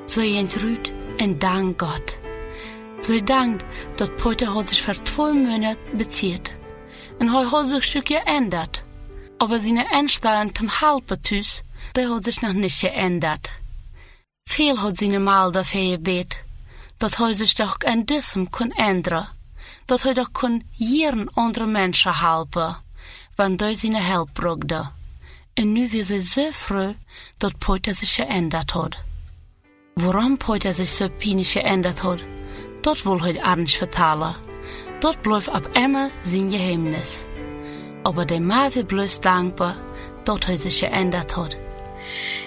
Zij entrüht en dank Gott. Zij dankt dat Peter hat sich voor 2 Monate bezieht. En hij hat sich schon geändert. Aber seine Einstellung zum Halbertus, der hat sich noch nicht geändert. Viel hat seine Mal dafür gebet, dat hij sich doch an diesem kann ändern, dat hij doch kann jeden anderen Menschen helfen, wenn der seine Hilfe brauchte. Und nu wir sie so froh, dat Peter sich geändert hat. Warum Peter sich so peinlich geändert hat, dat will heute Abend vertellen. Dat bleibt ab immer sein Geheimnis. Aber der Mann wird bloß dankbar, dat hij sich geändert hat.